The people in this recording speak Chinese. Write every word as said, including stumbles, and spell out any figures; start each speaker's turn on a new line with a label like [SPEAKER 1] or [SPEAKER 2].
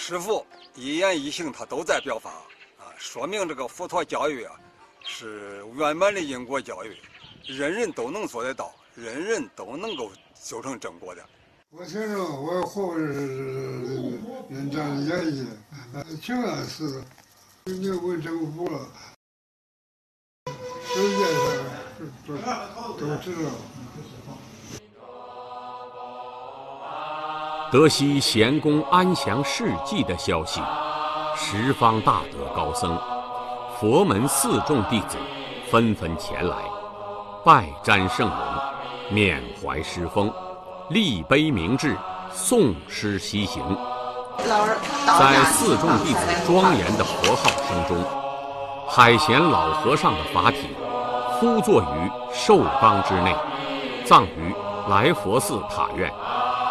[SPEAKER 1] 师父一言一行他都在表法啊，说明这个佛陀教育啊是圆满的因果教育，人人都能做得到，人人都能够修成正果的。
[SPEAKER 2] 我听着我活着是人这样演绎，挺安似的，没有问政府了，世界上都都知道。
[SPEAKER 3] 得悉贤公安详事迹的消息，十方大德高僧、佛门四众弟子纷纷前来，拜瞻圣容，缅怀师风，立碑明志，诵诗西行。在四众弟子庄严的佛号声中，海贤老和尚的法体呼坐于寿冈之内，葬于来佛寺塔院。